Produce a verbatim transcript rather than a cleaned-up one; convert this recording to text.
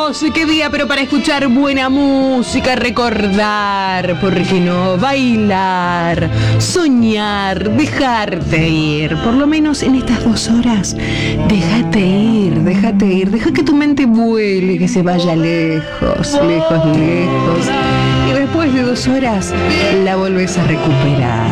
sé qué día, pero para escuchar buena música, recordar, ¿por qué no? Bailar, soñar, dejarte ir. Por lo menos en estas dos horas, déjate ir, déjate ir. Deja que tu mente vuele, que se vaya lejos, lejos, lejos. Y después de dos horas, la volvés a recuperar.